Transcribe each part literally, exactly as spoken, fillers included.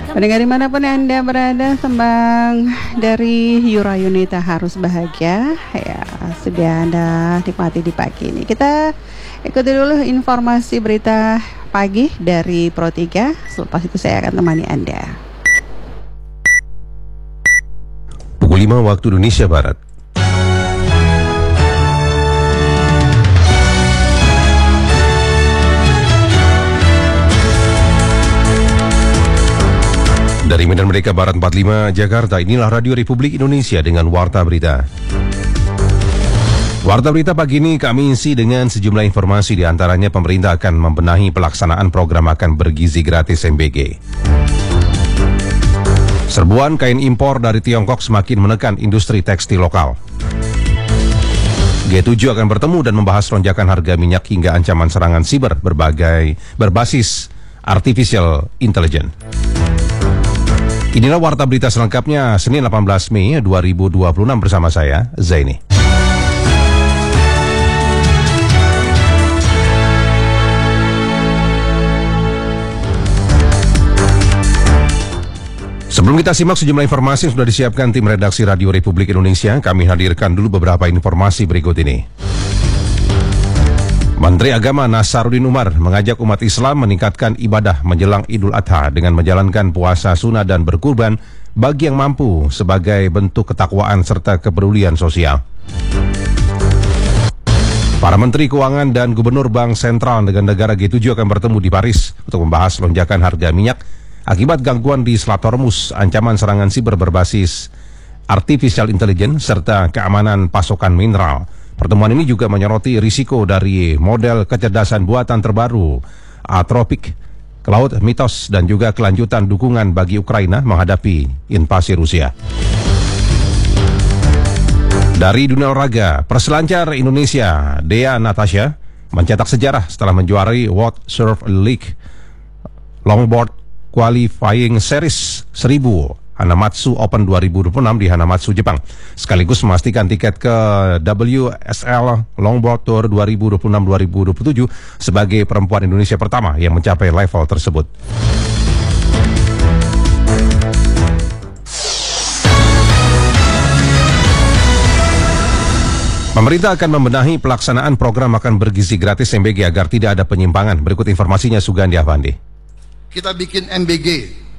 Pendengar dimanapun Anda berada, tembang dari Yura Yunita Harus Bahagia ya sudah Anda nikmati di pagi ini. Kita ikuti dulu informasi berita pagi dari Pro tiga. Selepas itu saya akan temani Anda. Pukul lima waktu Indonesia Barat. Dari Medan Merdeka Barat empat puluh lima, Jakarta, inilah Radio Republik Indonesia dengan Warta Berita. Warta Berita pagi ini kami isi dengan sejumlah informasi, di antaranya pemerintah akan membenahi pelaksanaan program makan bergizi gratis M B G. Serbuan kain impor dari Tiongkok semakin menekan industri tekstil lokal. G tujuh akan bertemu dan membahas lonjakan harga minyak hingga ancaman serangan siber berbagai berbasis artificial intelligence. Inilah Warta Berita selengkapnya Senin delapan belas Mei dua ribu dua puluh enam bersama saya, Zaini. Sebelum kita simak sejumlah informasi yang sudah disiapkan tim redaksi Radio Republik Indonesia, kami hadirkan dulu beberapa informasi berikut ini. Menteri Agama Nasaruddin Umar mengajak umat Islam meningkatkan ibadah menjelang Idul Adha dengan menjalankan puasa sunnah dan berkurban bagi yang mampu sebagai bentuk ketakwaan serta kepedulian sosial. Para Menteri Keuangan dan Gubernur Bank Sentral negara-negara G tujuh akan bertemu di Paris untuk membahas lonjakan harga minyak akibat gangguan di Selat Hormuz, ancaman serangan siber berbasis artificial intelligence, serta keamanan pasokan mineral. Pertemuan ini juga menyoroti risiko dari model kecerdasan buatan terbaru Anthropic, Cloud, Mitos, dan juga kelanjutan dukungan bagi Ukraina menghadapi invasi Rusia. Dari dunia olahraga, peselancar Indonesia Dea Natasha mencetak sejarah setelah menjuarai World Surf League Longboard Qualifying Series seribu Hanamatsu Open dua ribu dua puluh enam di Hanamatsu, Jepang, sekaligus memastikan tiket ke W S L Longboard Tour dua ribu dua puluh enam dua ribu dua puluh tujuh sebagai perempuan Indonesia pertama yang mencapai level tersebut. Pemerintah akan membenahi pelaksanaan program makan bergizi gratis M B G agar tidak ada penyimpangan. Berikut informasinya Sugandi Avandi. Kita bikin M B G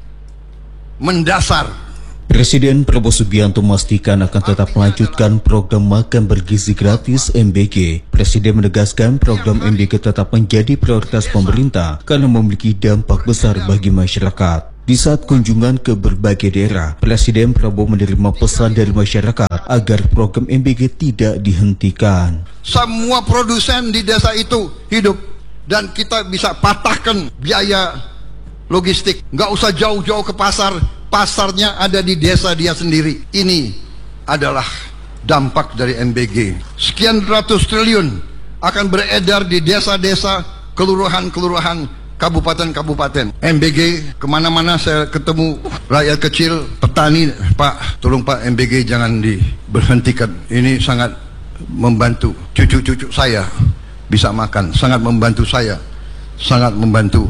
mendasar. Presiden Prabowo Subianto memastikan akan tetap melanjutkan program makan bergizi gratis M B G. Presiden menegaskan program M B G tetap menjadi prioritas pemerintah karena memiliki dampak besar bagi masyarakat. Di saat kunjungan ke berbagai daerah, Presiden Prabowo menerima pesan dari masyarakat agar program M B G tidak dihentikan. Semua produsen di desa itu hidup dan kita bisa patahkan biaya logistik, nggak usah jauh-jauh ke pasar, pasarnya ada di desa dia sendiri. Ini adalah dampak dari M B G. Sekian ratus triliun akan beredar di desa-desa, kelurahan-kelurahan, kabupaten-kabupaten. M B G kemana-mana saya ketemu rakyat kecil, petani, Pak, tolong Pak, M B G jangan diberhentikan. Ini sangat membantu cucu-cucu saya bisa makan, sangat membantu saya, sangat membantu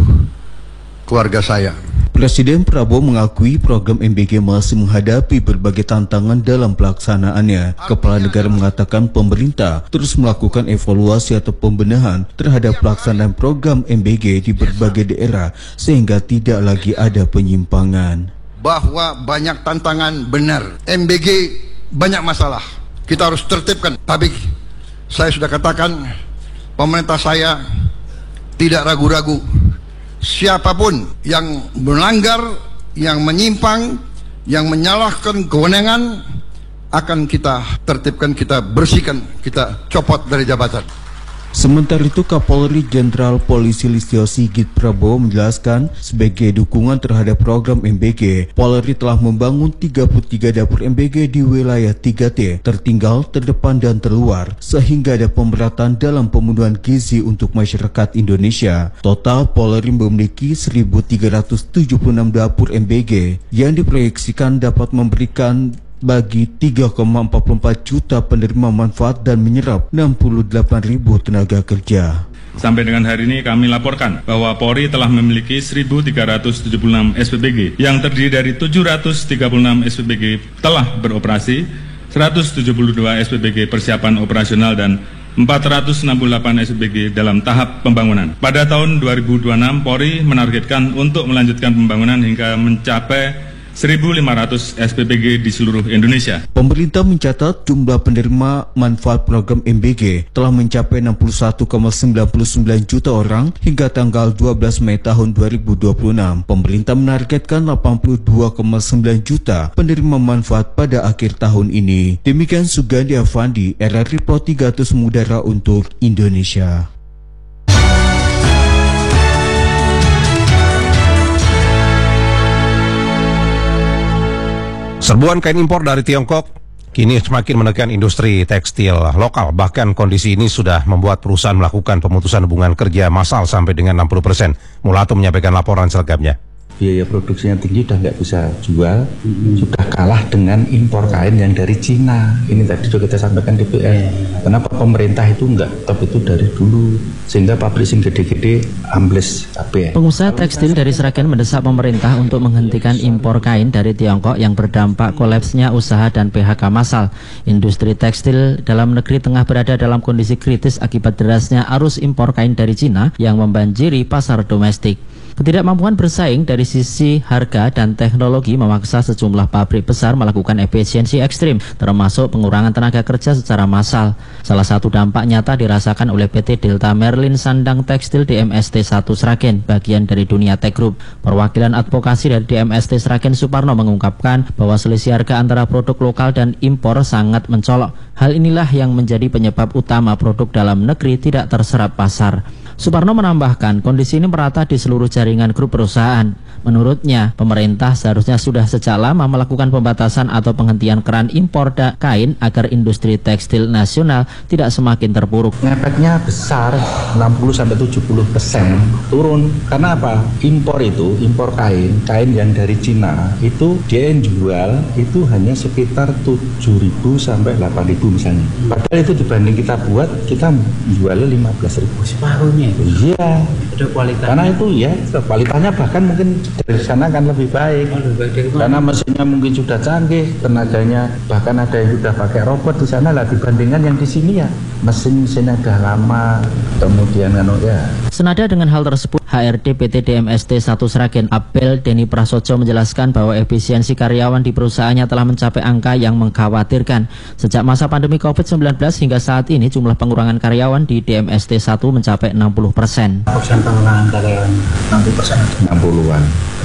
keluarga saya. Presiden Prabowo mengakui program M B G masih menghadapi berbagai tantangan dalam pelaksanaannya. Kepala negara mengatakan pemerintah terus melakukan evaluasi atau pembenahan terhadap pelaksanaan program M B G di berbagai daerah sehingga tidak lagi ada penyimpangan. Bahwa banyak tantangan, benar. M B G banyak masalah. Kita harus tertibkan. Tapi saya sudah katakan, pemerintah saya tidak ragu-ragu. Siapapun yang melanggar, yang menyimpang, yang menyalahkan kewenangan akan kita tertibkan, kita bersihkan, kita copot dari jabatan. Sementara itu, Kapolri Jenderal Polisi Listio Sigit Prabowo menjelaskan sebagai dukungan terhadap program M B G, Polri telah membangun tiga puluh tiga dapur M B G di wilayah tiga T, tertinggal, terdepan, dan terluar, sehingga ada pemberatan dalam pemenuhan gizi untuk masyarakat Indonesia. Total, Polri memiliki seribu tiga ratus tujuh puluh enam dapur M B G yang diproyeksikan dapat memberikan bagi tiga koma empat empat juta penerima manfaat dan menyerap enam puluh delapan ribu tenaga kerja. Sampai dengan hari ini kami laporkan bahwa Polri telah memiliki seribu tiga ratus tujuh puluh enam S P B G yang terdiri dari tujuh ratus tiga puluh enam S P B G telah beroperasi, seratus tujuh puluh dua S P B G persiapan operasional dan empat ratus enam puluh delapan S P B G dalam tahap pembangunan. Pada tahun dua ribu dua puluh enam, Polri menargetkan untuk melanjutkan pembangunan hingga mencapai seribu lima ratus S P B G di seluruh Indonesia. Pemerintah mencatat jumlah penerima manfaat program M B G telah mencapai enam puluh satu koma sembilan sembilan juta orang hingga tanggal dua belas Mei tahun dua ribu dua puluh enam. Pemerintah menargetkan delapan puluh dua koma sembilan juta penerima manfaat pada akhir tahun ini. Demikian Sugandi Avandi, R R I Pro tiga ratus Mudara untuk Indonesia. Serbuan kain impor dari Tiongkok kini semakin menekan industri tekstil lokal. Bahkan kondisi ini sudah membuat perusahaan melakukan pemutusan hubungan kerja massal sampai dengan enam puluh persen. Mulato menyampaikan laporan selengkapnya. Biaya produksinya tinggi, sudah nggak bisa jual, hmm. sudah kalah dengan impor kain yang dari Cina. Ini tadi juga kita sampaikan D P R. Yeah. Kenapa pemerintah itu nggak top itu dari dulu, sehingga pabrik sing gede-gede ambles kabeh. Pengusaha tekstil dari Sragen mendesak pemerintah untuk menghentikan impor kain dari Tiongkok yang berdampak kolapsnya usaha dan P H K massal. Industri tekstil dalam negeri tengah berada dalam kondisi kritis akibat derasnya arus impor kain dari Cina yang membanjiri pasar domestik. Ketidakmampuan bersaing dari sisi harga dan teknologi memaksa sejumlah pabrik besar melakukan efisiensi ekstrim, termasuk pengurangan tenaga kerja secara massal. Salah satu dampak nyata dirasakan oleh P T Delta Merlin Sandang Tekstil D M S T satu Sragen, bagian dari Dunia Tech Group. Perwakilan advokasi dari D M S T Sragen Suparno mengungkapkan bahwa selisih harga antara produk lokal dan impor sangat mencolok. Hal inilah yang menjadi penyebab utama produk dalam negeri tidak terserap pasar. Suparno menambahkan, kondisi ini merata di seluruh jaringan grup perusahaan. Menurutnya, pemerintah seharusnya sudah sejak lama melakukan pembatasan atau penghentian keran impor kain agar industri tekstil nasional tidak semakin terpuruk. Efeknya besar, enam puluh sampai tujuh puluh persen turun. Karena apa? Impor itu, impor kain, kain yang dari Cina, itu dia yang jual itu hanya sekitar tujuh ribu sampai delapan ribu misalnya. Padahal itu dibanding kita buat, kita jualnya lima belas ribu. Separuhnya. Iya. Ada kualitasnya. Karena itu ya, kualitasnya bahkan mungkin dari sana kan lebih baik. Oh, lebih baik karena mesinnya mungkin sudah canggih, tenaganya bahkan ada yang sudah pakai robot di sana lah dibandingkan yang di sini ya. Mesin-mesinnya udah lama, kemudian kan ya. Senada dengan hal tersebut, H R D P T D M S T satu Sragen Abel Deni Prasojo menjelaskan bahwa efisiensi karyawan di perusahaannya telah mencapai angka yang mengkhawatirkan. Sejak masa pandemi covid sembilan belas hingga saat ini jumlah pengurangan karyawan di D M S T satu mencapai enam puluh persen. Persen pengurangan karyawan enam puluh persen. enam puluhan.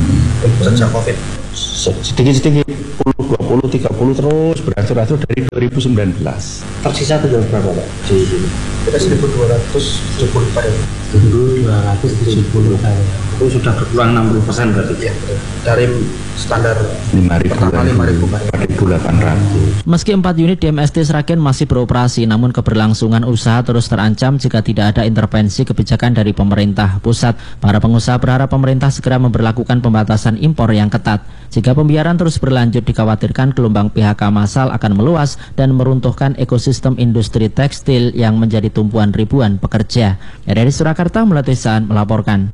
Sejak Covid. Sedikit-sedikit, sepuluh, dua puluh, tiga puluh terus beratur-atur dari dua ribu sembilan belas. Tersisa tinggal berapa Pak? Di sini. Kita seribu dua ratus tujuh puluh karyawan. seribu dua ratus tujuh puluh karyawan. Itu sudah berkurang enam puluh persen berarti ya. Dari standar lima ribu delapan ratus. Meski empat unit D M S T Sragen masih beroperasi, namun keberlangsungan usaha terus terancam jika tidak ada intervensi kebijakan dari pemerintah pusat. Para pengusaha berharap pemerintah segera memberlakukan pembatasan impor yang ketat. Jika pembiaran terus berlanjut, dikhawatirkan gelombang P H K massal akan meluas dan meruntuhkan ekosistem industri tekstil yang menjadi tumpuan ribuan pekerja. Dari Surakarta, Melati Saan melaporkan.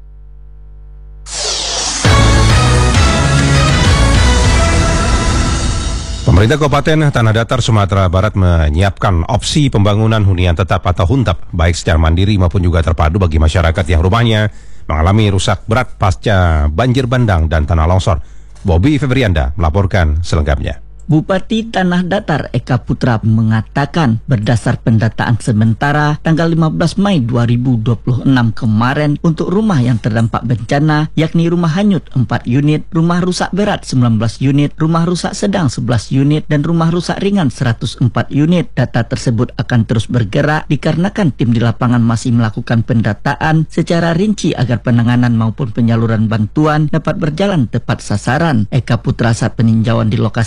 Pemerintah Kabupaten Tanah Datar, Sumatera Barat menyiapkan opsi pembangunan hunian tetap atau huntap, baik secara mandiri maupun juga terpadu bagi masyarakat yang rumahnya mengalami rusak berat pasca banjir bandang dan tanah longsor. Bobby Febrianda melaporkan selengkapnya. Bupati Tanah Datar Eka Putra mengatakan berdasar pendataan sementara tanggal lima belas Mei dua ribu dua puluh enam kemarin untuk rumah yang terdampak bencana yakni rumah hanyut empat unit, rumah rusak berat sembilan belas unit, rumah rusak sedang sebelas unit, dan rumah rusak ringan seratus empat unit. Data tersebut akan terus bergerak dikarenakan tim di lapangan masih melakukan pendataan secara rinci agar penanganan maupun penyaluran bantuan dapat berjalan tepat sasaran. Eka Putra saat peninjauan di lokasi terdampak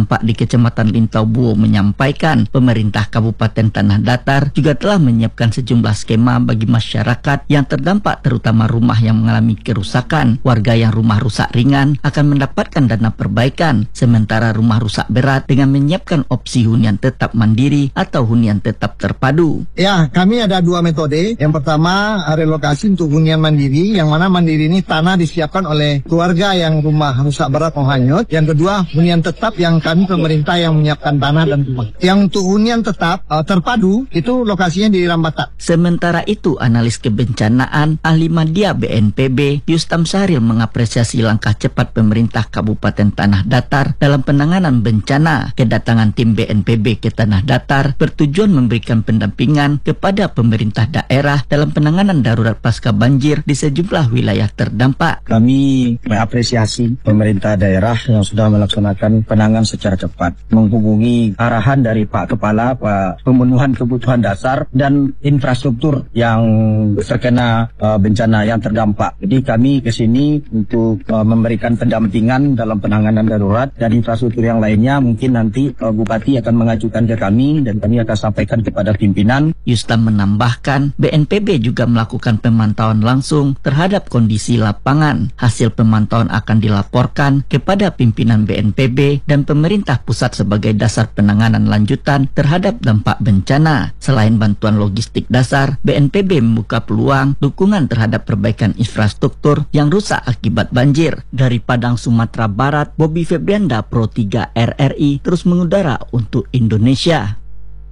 terdampak di Kecamatan Lintaubuo menyampaikan pemerintah Kabupaten Tanah Datar juga telah menyiapkan sejumlah skema bagi masyarakat yang terdampak terutama rumah yang mengalami kerusakan. Warga yang rumah rusak ringan akan mendapatkan dana perbaikan, sementara rumah rusak berat dengan menyiapkan opsi hunian tetap mandiri atau hunian tetap terpadu. Ya, kami ada dua metode. Yang pertama, relokasi untuk hunian mandiri, yang mana mandiri ini tanah disiapkan oleh keluarga yang rumah rusak berat mau hanyut. Yang kedua, hunian tetap yang kami pemerintah yang menyiapkan tanah dan rumah. Yang untuk hunian tetap uh, terpadu itu lokasinya di Rambatan. Sementara itu, analis kebencanaan ahli media B N P B Yustam Sahril mengapresiasi langkah cepat pemerintah Kabupaten Tanah Datar dalam penanganan bencana. Kedatangan tim B N P B ke Tanah Datar bertujuan memberikan pendampingan kepada pemerintah daerah dalam penanganan darurat pasca banjir di sejumlah wilayah terdampak. Kami mengapresiasi pemerintah daerah yang sudah melaksanakan penanganan secara cepat, menghubungi arahan dari Pak Kepala, Pak pemenuhan kebutuhan dasar dan infrastruktur yang terkena uh, bencana yang terdampak. Jadi kami ke sini untuk uh, memberikan pendampingan dalam penanganan darurat dan infrastruktur yang lainnya. Mungkin nanti uh, Bupati akan mengajukan ke kami dan kami akan sampaikan kepada pimpinan. Yustam menambahkan, B N P B juga melakukan pemantauan langsung terhadap kondisi lapangan. Hasil pemantauan akan dilaporkan kepada pimpinan B N P B dan pemerintah pusat sebagai dasar penanganan lanjutan terhadap dampak bencana. Selain bantuan logistik dasar, B N P B membuka peluang dukungan terhadap perbaikan infrastruktur yang rusak akibat banjir. Dari Padang, Sumatera Barat, Bobby Febrianda, Pro tiga R R I, terus mengudara untuk Indonesia.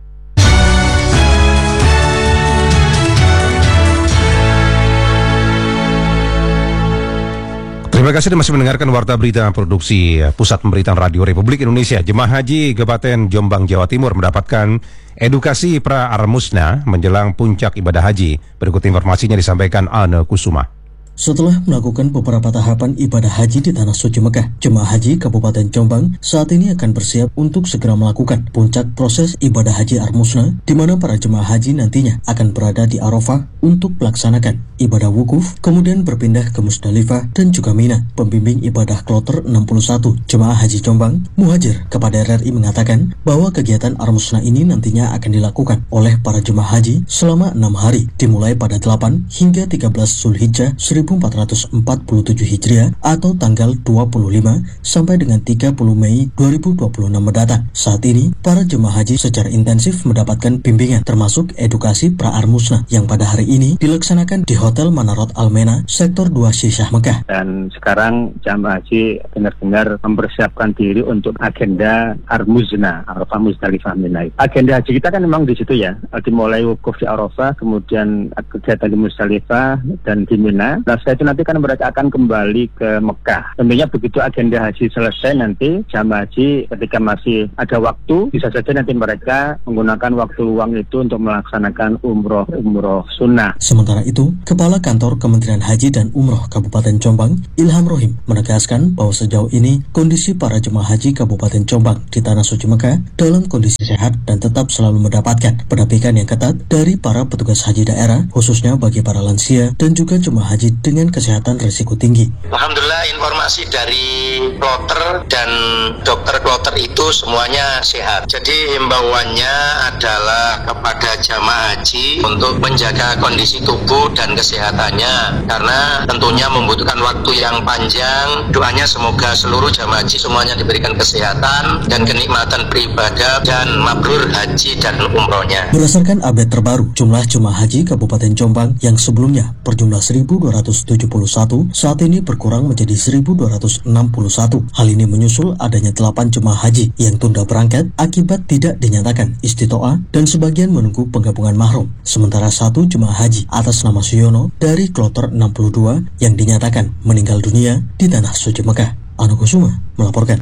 Terima kasih Anda masih mendengarkan Warta Berita Produksi Pusat Pemberitaan Radio Republik Indonesia. Jemaah Haji Kabupaten Jombang, Jawa Timur mendapatkan edukasi pra-armusna menjelang puncak ibadah haji. Berikut informasinya disampaikan Ana Kusuma. Setelah melakukan beberapa tahapan ibadah haji di Tanah Suci Mekah, jemaah haji Kabupaten Jombang saat ini akan bersiap untuk segera melakukan puncak proses ibadah haji Armusna, di mana para jemaah haji nantinya akan berada di Arafah untuk melaksanakan ibadah wukuf, kemudian berpindah ke Musdalifah dan juga Mina. Pembimbing ibadah kloter enam puluh satu jemaah haji Jombang, Muhajir kepada R R I mengatakan bahwa kegiatan Armusna ini nantinya akan dilakukan oleh para jemaah haji selama enam hari, dimulai pada delapan hingga tiga belas Zulhijjah seribu empat ratus empat puluh tujuh Hijriah atau tanggal dua puluh lima sampai dengan tiga puluh Mei dua ribu dua puluh enam mendatang. Saat ini, para jemaah haji secara intensif mendapatkan bimbingan termasuk edukasi pra-armusna yang pada hari ini dilaksanakan di Hotel Manarot Almena, Sektor dua Syisyah Mekah. Dan sekarang jemaah haji benar-benar mempersiapkan diri untuk agenda Armusna, Arafah Musdalifah Mina. Agenda haji kita kan memang di situ ya, dimulai wukuf di Arafah, kemudian kegiatan di Musdalifah dan di Mina. Nah, setelah itu nanti kan mereka akan kembali ke Mekah. Tentunya begitu agenda haji selesai nanti jamaah haji ketika masih ada waktu, bisa saja nanti mereka menggunakan waktu luang itu untuk melaksanakan umroh-umroh sunnah. Sementara itu, Kepala Kantor Kementerian Haji dan Umroh Kabupaten Jombang, Ilham Rohim, menegaskan bahwa sejauh ini kondisi para jemaah haji Kabupaten Jombang di Tanah Suci Mekah dalam kondisi sehat dan tetap selalu mendapatkan pendampingan yang ketat dari para petugas haji daerah, khususnya bagi para lansia dan juga jemaah haji dengan kesehatan risiko tinggi. Alhamdulillah, informasi dari kloter dan dokter kloter itu semuanya sehat. Jadi himbauannya adalah kepada jamaah haji untuk menjaga kondisi tubuh dan kesehatannya, karena tentunya membutuhkan waktu yang panjang. Doanya semoga seluruh jamaah haji semuanya diberikan kesehatan dan kenikmatan beribadah dan mabrur haji dan umrohnya. Berdasarkan update terbaru, jumlah jemaah haji Kabupaten Jombang yang sebelumnya berjumlah seribu dua ratus tujuh puluh satu saat ini berkurang menjadi seribu dua ratus enam puluh satu. Hal ini menyusul adanya delapan jemaah haji yang tunda berangkat akibat tidak dinyatakan istitoah dan sebagian menunggu penggabungan mahrum. Sementara satu jemaah haji atas nama Suyono dari kloter enam puluh dua yang dinyatakan meninggal dunia di Tanah Suci Mekah. Ana Kusuma melaporkan.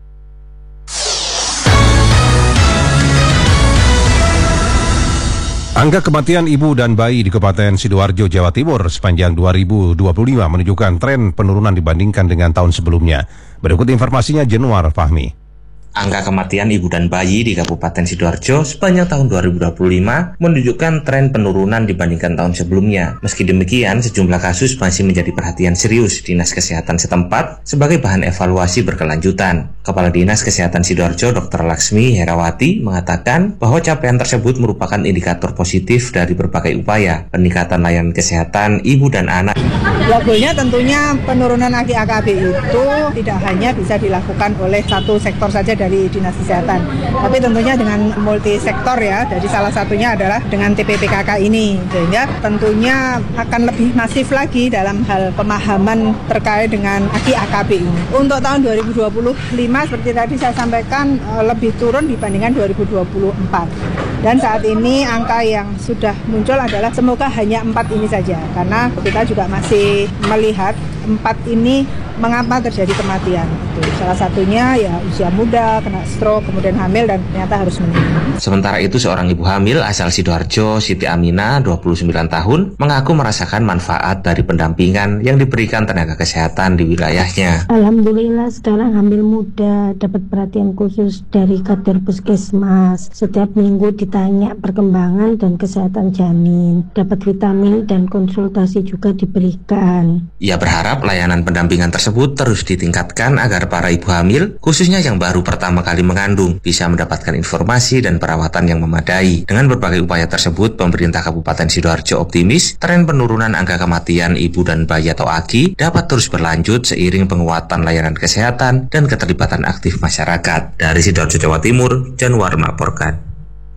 Angka kematian ibu dan bayi di Kabupaten Sidoarjo, Jawa Timur sepanjang dua ribu dua puluh lima menunjukkan tren penurunan dibandingkan dengan tahun sebelumnya. Berikut informasinya Januar Fahmi. Angka kematian ibu dan bayi di Kabupaten Sidoarjo sepanjang tahun dua ribu dua puluh lima menunjukkan tren penurunan dibandingkan tahun sebelumnya. Meski demikian, sejumlah kasus masih menjadi perhatian serius Dinas Kesehatan setempat sebagai bahan evaluasi berkelanjutan. Kepala Dinas Kesehatan Sidoarjo, Dokter Laksmi Herawati, mengatakan bahwa capaian tersebut merupakan indikator positif dari berbagai upaya peningkatan layanan kesehatan ibu dan anak. Ya, goalnya tentunya penurunan A K B itu tidak hanya bisa dilakukan oleh satu sektor saja dari Dinas Kesehatan, tapi tentunya dengan multi sektor ya. Jadi salah satunya adalah dengan T P P K K ini, sehingga tentunya akan lebih masif lagi dalam hal pemahaman terkait dengan A K B ini. Untuk tahun dua ribu dua puluh lima seperti tadi saya sampaikan lebih turun dibandingkan dua ribu dua puluh empat. Dan saat ini angka yang sudah muncul adalah semoga hanya empat ini saja, karena kita juga masih melihat empat ini mengapa terjadi kematian. Itu salah satunya ya usia muda, kena stroke, kemudian hamil dan ternyata harus meninggal. Sementara itu seorang ibu hamil asal Sidoarjo, Siti Aminah, dua puluh sembilan tahun, mengaku merasakan manfaat dari pendampingan yang diberikan tenaga kesehatan di wilayahnya. Alhamdulillah sekarang hamil muda dapat perhatian khusus dari Kader Puskesmas. Setiap minggu ditanya perkembangan dan kesehatan janin, dapat vitamin dan konsultasi juga diberikan. Ia berharap layanan pendampingan tersebut terus ditingkatkan agar para ibu hamil, khususnya yang baru pertama kali mengandung, bisa mendapatkan informasi dan perawatan yang memadai. Dengan berbagai upaya tersebut, pemerintah Kabupaten Sidoarjo optimis tren penurunan angka kematian ibu dan bayi atau A K I dapat terus berlanjut seiring penguatan layanan kesehatan dan keterlibatan aktif masyarakat. Dari Sidoarjo, Jawa Timur, Januar melaporkan.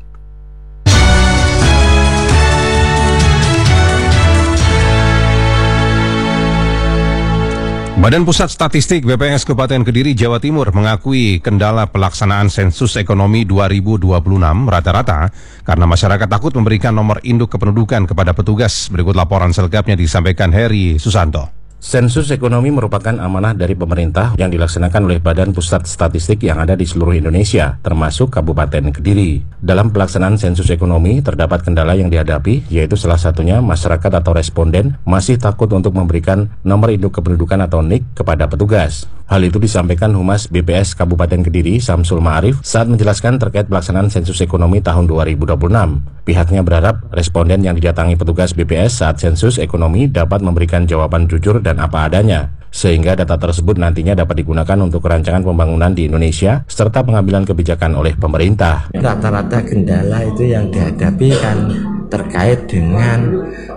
Badan Pusat Statistik B P S Kabupaten Kediri, Jawa Timur mengakui kendala pelaksanaan sensus ekonomi dua ribu dua puluh enam rata-rata karena masyarakat takut memberikan nomor induk kependudukan kepada petugas. Berikut laporan selengkapnya disampaikan Heri Susanto. Sensus ekonomi merupakan amanah dari pemerintah yang dilaksanakan oleh Badan Pusat Statistik yang ada di seluruh Indonesia, termasuk Kabupaten Kediri. Dalam pelaksanaan sensus ekonomi, terdapat kendala yang dihadapi, yaitu salah satunya masyarakat atau responden masih takut untuk memberikan nomor induk kependudukan atau N I K kepada petugas. Hal itu disampaikan Humas B P S Kabupaten Kediri, Samsul Ma'arif, saat menjelaskan terkait pelaksanaan sensus ekonomi tahun dua ribu dua puluh enam. Pihaknya berharap responden yang didatangi petugas B P S saat sensus ekonomi dapat memberikan jawaban jujur dan apa adanya, sehingga data tersebut nantinya dapat digunakan untuk rancangan pembangunan di Indonesia serta pengambilan kebijakan oleh pemerintah. Rata-rata kendala itu yang dihadapi kan terkait dengan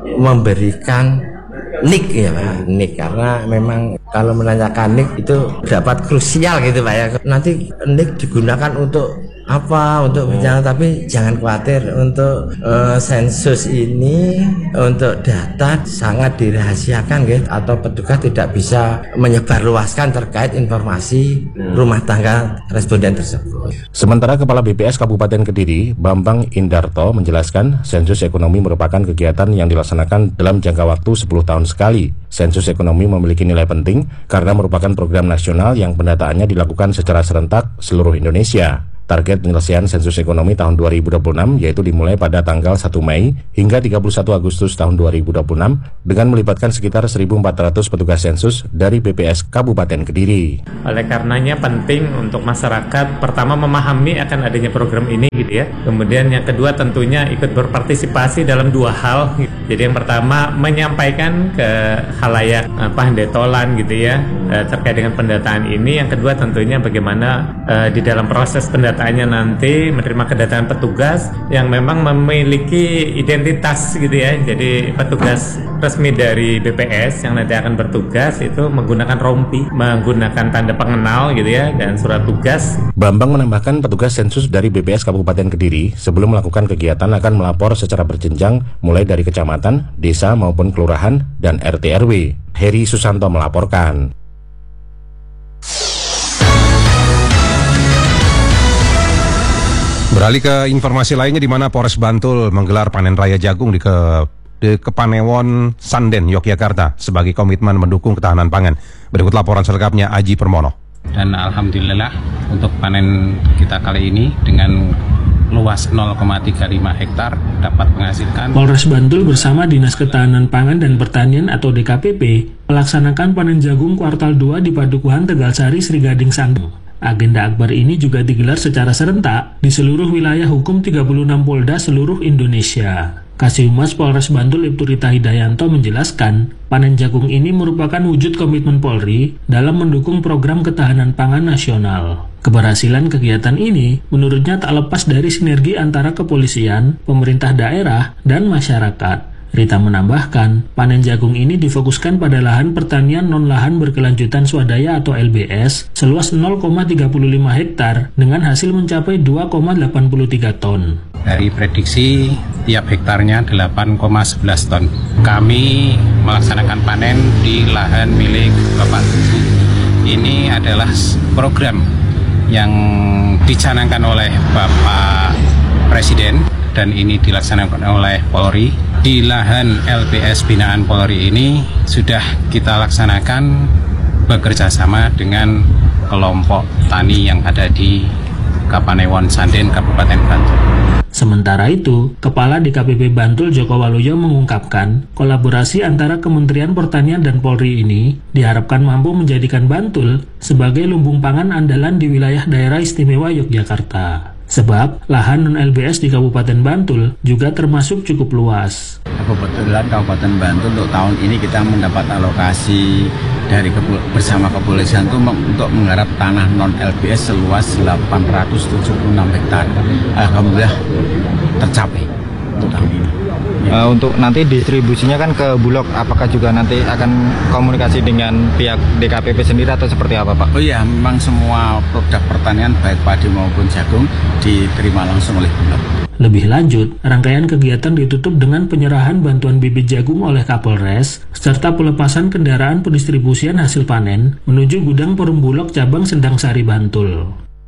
memberikan N I K ya Pak, N I K, karena memang kalau menanyakan N I K itu dapat krusial gitu Pak ya. Nanti N I K digunakan untuk apa, untuk bicara, tapi jangan khawatir, untuk uh, sensus ini untuk data sangat dirahasiakan gitu, atau petugas tidak bisa menyebarluaskan terkait informasi rumah tangga responden tersebut. Sementara Kepala B P S Kabupaten Kediri, Bambang Indarto, menjelaskan sensus ekonomi merupakan kegiatan yang dilaksanakan dalam jangka waktu sepuluh tahun sekali. Sensus ekonomi memiliki nilai penting karena merupakan program nasional yang pendataannya dilakukan secara serentak seluruh Indonesia. Target penyelesaian sensus ekonomi tahun dua ribu dua puluh enam yaitu dimulai pada tanggal satu Mei hingga tiga puluh satu Agustus tahun dua ribu dua puluh enam dengan melibatkan sekitar seribu empat ratus petugas sensus dari B P S Kabupaten Kediri. Oleh karenanya penting untuk masyarakat pertama memahami akan adanya program ini gitu ya. Kemudian yang kedua tentunya ikut berpartisipasi dalam dua hal. Jadi yang pertama menyampaikan ke khalayak apa handetolan gitu ya terkait dengan pendataan ini. Yang kedua tentunya bagaimana uh, di dalam proses pendataan Pendataannya nanti menerima kedatangan petugas yang memang memiliki identitas gitu ya. Jadi petugas resmi dari B P S yang nanti akan bertugas itu menggunakan rompi, menggunakan tanda pengenal gitu ya, dan surat tugas. Bambang menambahkan petugas sensus dari B P S Kabupaten Kediri sebelum melakukan kegiatan akan melapor secara berjenjang mulai dari kecamatan, desa maupun kelurahan dan R T R W. Heri Susanto melaporkan. Beralih ke informasi lainnya di mana Polres Bantul menggelar panen raya jagung di, ke, di Kepanewon Sanden, Yogyakarta sebagai komitmen mendukung ketahanan pangan. Berikut laporan selengkapnya Aji Permono. Dan alhamdulillah untuk panen kita kali ini dengan luas nol koma tiga lima hektar dapat menghasilkan. Polres Bantul bersama Dinas Ketahanan Pangan dan Pertanian atau D K P P melaksanakan panen jagung kuartal dua di Padukuhan Tegalsari, Sri Gading, Sanggung. Agenda akbar ini juga digelar secara serentak di seluruh wilayah hukum tiga puluh enam Polda seluruh Indonesia. Kasih Humas Polres Bantul Ibtu Rita Hidayanto menjelaskan, panen jagung ini merupakan wujud komitmen Polri dalam mendukung program ketahanan pangan nasional. Keberhasilan kegiatan ini menurutnya tak lepas dari sinergi antara kepolisian, pemerintah daerah, dan masyarakat. Rita menambahkan, panen jagung ini difokuskan pada lahan pertanian non-lahan berkelanjutan swadaya atau L B S seluas nol koma tiga lima hektar dengan hasil mencapai dua koma delapan tiga ton. Dari prediksi tiap hektarnya delapan koma sebelas ton. Kami melaksanakan panen di lahan milik Bapak Ibu. Ini adalah program yang dicanangkan oleh Bapak Presiden dan ini dilaksanakan oleh Polri. Di lahan L B S binaan Polri ini sudah kita laksanakan bekerja sama dengan kelompok tani yang ada di Kapanewon Sanden, Kabupaten Bantul. Sementara itu, Kepala D K P P Bantul Joko Waluyo mengungkapkan kolaborasi antara Kementerian Pertanian dan Polri ini diharapkan mampu menjadikan Bantul sebagai lumbung pangan andalan di wilayah daerah istimewa Yogyakarta. Sebab lahan non-L B S di Kabupaten Bantul juga termasuk cukup luas. Kebetulan Kabupaten Bantul untuk tahun ini kita mendapat alokasi dari kepu bersama kepolisian itu untuk menggarap tanah non-L B S seluas delapan ratus tujuh puluh enam hektar. Alhamdulillah tercapai untuk tahun ini. Ya. Uh, untuk nanti distribusinya kan ke Bulog, apakah juga nanti akan komunikasi dengan pihak D K P P sendiri atau seperti apa Pak? Oh iya, memang semua produk pertanian baik padi maupun jagung diterima langsung oleh Bulog. Lebih lanjut, rangkaian kegiatan ditutup dengan penyerahan bantuan bibit jagung oleh Kapolres, serta pelepasan kendaraan pendistribusian hasil panen menuju gudang Perum Bulog cabang Sendang Sari Bantul.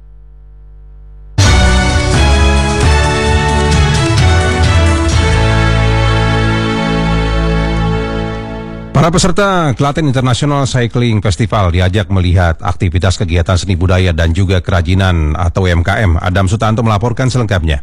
Para peserta Klaten International Cycling Festival diajak melihat aktivitas kegiatan seni budaya dan juga kerajinan atau U M K M. Adam Sutanto melaporkan selengkapnya.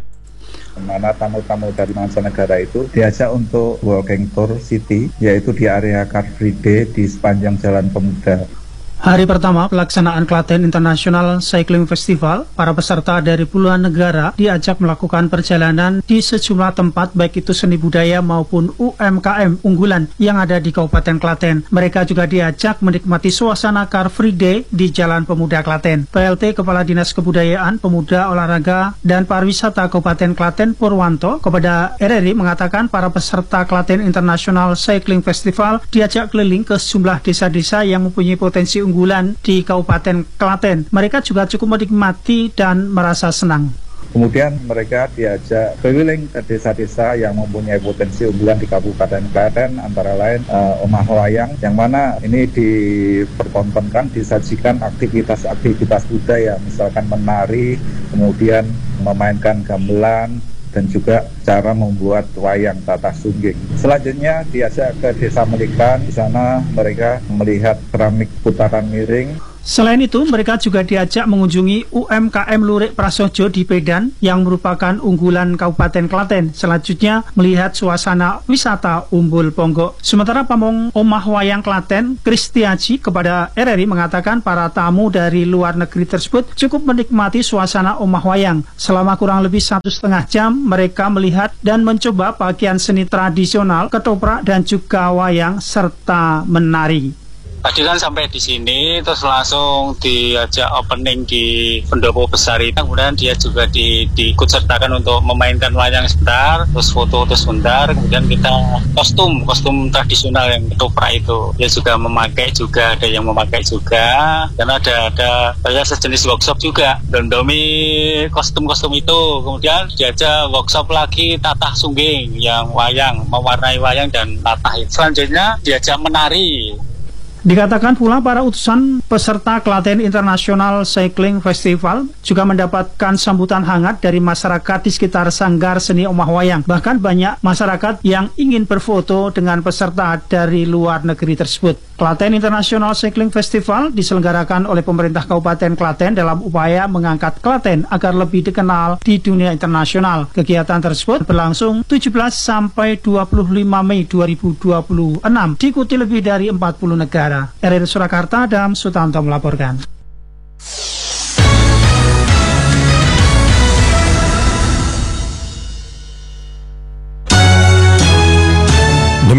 Mana tamu-tamu dari mancanegara itu diajak untuk walking tour city, yaitu di area Car Free Day di sepanjang Jalan Pemuda. Hari pertama pelaksanaan Klaten International Cycling Festival, para peserta dari puluhan negara diajak melakukan perjalanan di sejumlah tempat baik itu seni budaya maupun U M K M unggulan yang ada di Kabupaten Klaten. Mereka juga diajak menikmati suasana Car Free Day di Jalan Pemuda Klaten. P L T Kepala Dinas Kebudayaan, Pemuda, Olahraga, dan Pariwisata Kabupaten Klaten Purwanto kepada R R I mengatakan para peserta Klaten International Cycling Festival diajak keliling ke sejumlah desa-desa yang mempunyai potensi unggulan unggulan di Kabupaten Klaten. Mereka juga cukup menikmati dan merasa senang. Kemudian mereka diajak keliling ke desa-desa yang mempunyai potensi unggulan di Kabupaten Klaten, antara lain uh, Omah Wayang, yang mana ini dipertontonkan, disajikan aktivitas-aktivitas budaya, misalkan menari, kemudian memainkan gamelan, dan juga cara membuat wayang tatah sungging. Selanjutnya diajak ke Desa Melikan. Di sana mereka melihat keramik putaran miring. Selain itu, mereka juga diajak mengunjungi U M K M Lurik Prasojo di Pedan yang merupakan unggulan Kabupaten Klaten. Selanjutnya, melihat suasana wisata Umbul Ponggok. Sementara pamong Omah Wayang Klaten, Kristiaji, kepada R R I mengatakan para tamu dari luar negeri tersebut cukup menikmati suasana Omah Wayang. Selama kurang lebih satu setengah jam, mereka melihat dan mencoba bagian seni tradisional, ketoprak, dan juga wayang, serta menari. Tadi kan sampai di sini, terus langsung diajak opening di pendopo besar itu. Kemudian dia juga di, diikutsertakan untuk memainkan wayang sebentar, terus foto terus sebentar. Kemudian kita kostum, kostum tradisional yang ketoprak itu. Dia juga memakai juga, ada yang memakai juga. Karena ada ada kayak sejenis workshop juga, dondomi kostum-kostum itu. Kemudian diajak workshop lagi tatah sungging yang wayang, mewarnai wayang dan tatah. Selanjutnya diajak menari. Dikatakan pula para utusan peserta Klaten International Cycling Festival juga mendapatkan sambutan hangat dari masyarakat di sekitar Sanggar Seni Omah Wayang. Bahkan banyak masyarakat yang ingin berfoto dengan peserta dari luar negeri tersebut. Klaten International Cycling Festival diselenggarakan oleh pemerintah Kabupaten Klaten dalam upaya mengangkat Klaten agar lebih dikenal di dunia internasional. Kegiatan tersebut berlangsung tujuh belas sampai dua puluh lima Mei dua ribu dua puluh enam, diikuti lebih dari empat puluh negara. R R I Surakarta, Adam Sutanto melaporkan.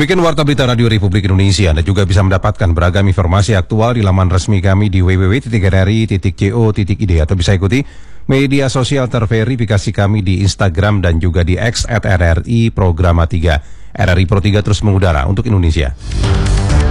Demikian Warta Berita Radio Republik Indonesia. Anda juga bisa mendapatkan beragam informasi aktual di laman resmi kami di w w w titik r r i titik co titik i d atau bisa ikuti media sosial terverifikasi kami di Instagram dan juga di X at R R I Programa tiga. R R I Pro tiga terus mengudara untuk Indonesia.